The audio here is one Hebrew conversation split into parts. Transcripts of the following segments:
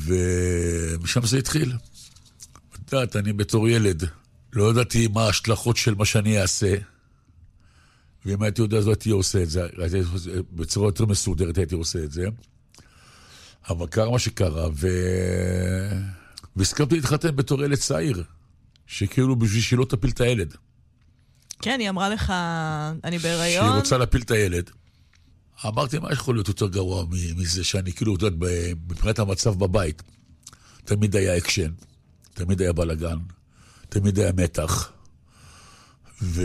ומשם זה התחיל. את יודעת, אני בתור ילד, לא ידעתי מה ההשלכות של מה שאני אעשה, ואם הייתי יודע, אז לא הייתי עושה את זה, בצורה יותר מסודרת הייתי עושה את זה, אבל קרה מה שקרה, והסכמתי להתחתן בתור ילד צעיר, שכאילו בשביל שלא תפיל את הילד. כן, היא אמרה לך, אני בהיריון. שהיא רוצה להפיל את הילד. אמרתי, מה יכול להיות יותר גרוע מזה, שאני כאילו יודעת, מבחינת המצב בבית, תמיד היה אקשן, תמיד היה בלגן, תמיד היה מתח, אתה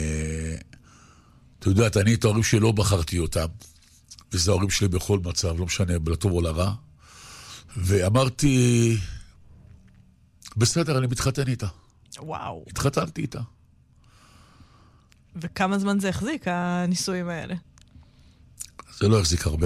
יודעת, אני את ההורים שלי לא בחרתי אותם, וזה ההורים שלי בכל מצב, לא משנה, לטוב או לרע, ואמרתי, בסדר, אני מתחתן איתה. וואו. התחתנתי איתה. וכמה זמן זה החזיק, הניסויים האלה? זה לא החזיק הרבה,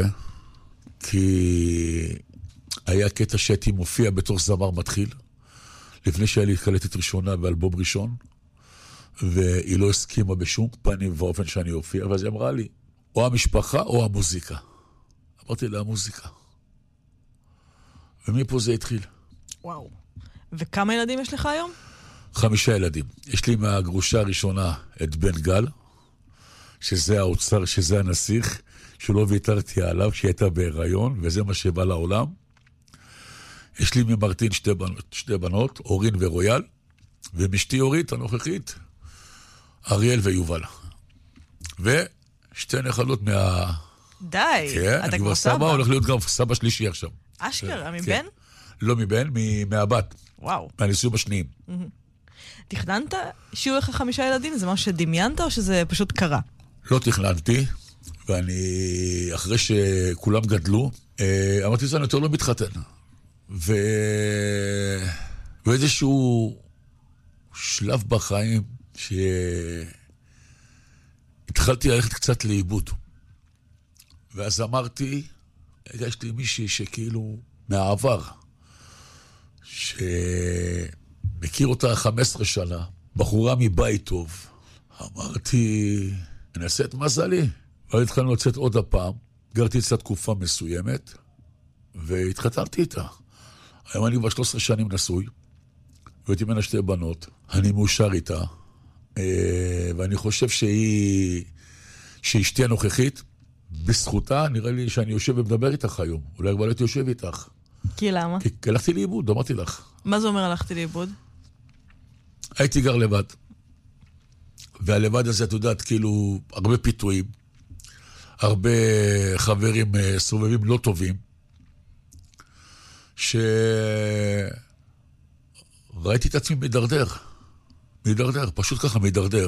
כי היה קטע שהייתי מופיע בתור זמר מתחיל, לפני שהיה לי קלטת ראשונה באלבום ראשון, והיא לא הסכימה בשום פנים ואופן שאני אופיע, ואז היא אמרה לי, או המשפחה או המוזיקה. אמרתי לה, המוזיקה. ומפה זה התחיל. וואו. וכמה ילדים יש לך היום? 5 ילדים. יש לי מהגרושה הראשונה את בן גל, שזה האוצר, שזה הנסיך, שלא ויתרתי עליו, שהיא הייתה בהיריון, וזה מה שבא לעולם. יש לי ממרטין 2 בנות, אורין ורויאל, ומשתי אורית הנוכחית, אריאל ויובל. ו2 נכדות די, כן, אתה כבר סבא? הולך להיות גם סבא שלישי עכשיו. אשכרה, מבן? כן. לא מבן, מהבת. וואו. מהנישואים השניים. תכננת שיהיו לך 5 ילדים? זה משהו שדמיינת או שזה פשוט קרה? לא תכננתי, ואני, אחרי שכולם גדלו, אמרתי שאני יותר לא מתחתן. ואיזשהו שלב בחיים שהתחלתי ללכת קצת לאיבוד. ואז אמרתי, הגשתי מישהי שכאילו מהעבר, שמכיר אותה 15 שנה, בחורה מבית טוב. אמרתי, אני אעשה את מזלי. ואז התחלנו לצאת עוד הפעם, גרתי אצלה תקופה מסוימת, והתחתנתי איתה. היום אני כבר 13 שנים נשוי, והייתי ממנה 2 בנות, אני מאושר איתה, ואני חושב שאשתי הנוכחית, בזכותה נראה לי שאני יושב ומדבר איתך היום, אולי כבר הייתי יושב איתך. כי למה? כי הלכתי לאיבוד, אמרתי לך. מה זה אומר הלכתי לאיבוד? הייתי גר לבד, והלבד הזה, את יודעת, כאילו, הרבה פיתויים, הרבה חברים סובבים לא טובים, שראיתי את עצמי מדרדר, פשוט ככה מדרדר.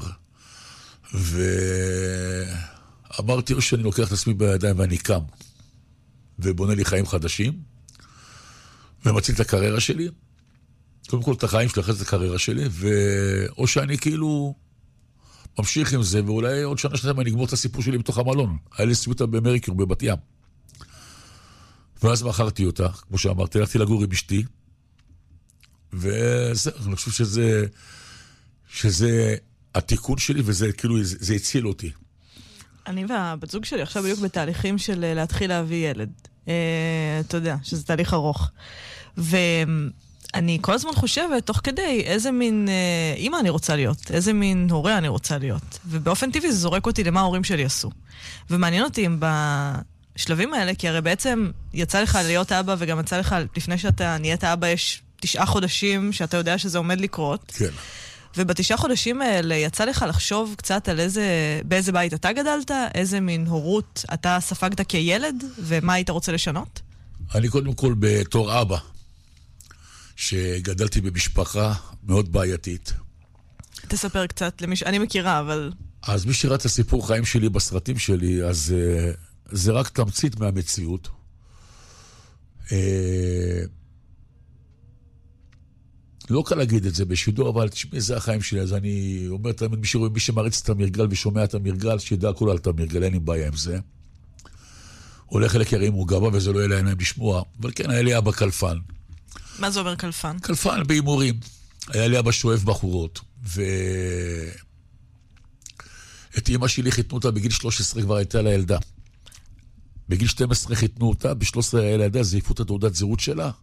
ואמרתי או שאני לוקח את עצמי בידיים ואני קם, ובונה לי חיים חדשים, ומציל את הקריירה שלי, קודם כל את החיים שלי, אחרי זה את הקריירה שלי, או שאני כאילו ממשיך עם זה, ואולי עוד שנה אני אגמור את הסיפור שלי בתוך המלון. היה לי סיוטה במריקר, בבת ים. ואז מכרתי אותה, כמו שאמרתי, הלכתי לגור עם אשתי, וזה, אני חושב שזה התיקון שלי, וזה כאילו, זה הציל אותי. אני והבת זוג שלי עכשיו בדיוק בתהליכים של להתחיל להביא ילד. אתה יודע, שזה תהליך ארוך. ואני כל הזמן חושבת, תוך כדי, איזה מין אמא אני רוצה להיות, איזה מין הורה אני רוצה להיות. ובאופן טבעי זה זורק אותי למה ההורים שלי עשו. ומעניין אותי אם בשלבים האלה, כי הרי בעצם יצא לך להיות אבא, וגם יצא לך, לפני שאתה נהיית אבא, יש 9 חודשים שאתה יודע שזה עומד לקרות. כן. וב9 חודשים האלה יצא לך לחשוב קצת על באיזה בית אתה גדלת, איזה מין הורות אתה ספגת כילד, ומה היית רוצה לשנות? אני קודם כל בתור אבא, שגדלתי במשפחה מאוד בעייתית. תספר קצת למי שאני מכירה, אבל... אז מי שראה את הסיפור חיים שלי בסרטים שלי, אז זה רק תמצית מהמציאות. לא קל להגיד את זה בשידור, אבל תשמעי, זה החיים שלי. אז אני אומר תמיד, מי שמריץ את המרגל ושומע את המרגל, שידע הכל על את המרגל, אין לי בעיה עם זה. אולי חלק ירים הוא גבה, וזה לא יהיה להם לשמוע. אבל כן, היה לי אבא קלפן. מה זה אומר קלפן? קלפן באימורים. היה לי אבא שואף בחורות. את אמא שלי חיתנו אותה בגיל 13, כבר הייתה לה ילדה. בגיל 12 חיתנו אותה, ב-13 היה לה ילדה, זייפו את התעודת זהות שלה.